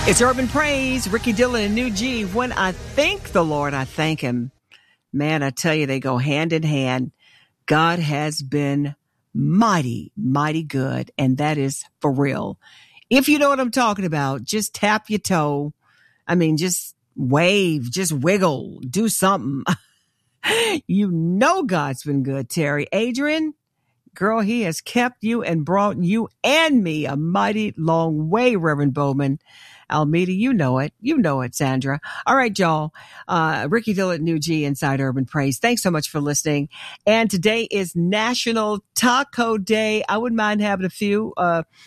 It's Urban Praise, Ricky Dillon and New G. When I thank the Lord, I thank him. Man, I tell you, they go hand in hand. God has been mighty, mighty good, and that is for real. If you know what I'm talking about, just tap your toe. I mean, just wave, just wiggle, do something. You know God's been good, Terry. Adrian, girl, he has kept you and brought you and me a mighty long way, Reverend Bowman. Almeida, you know it. You know it, Sandra. All right, y'all. Ricky Dillon, New G, Inside Urban Praise. Thanks so much for listening. And today is National Taco Day. I wouldn't mind having a few.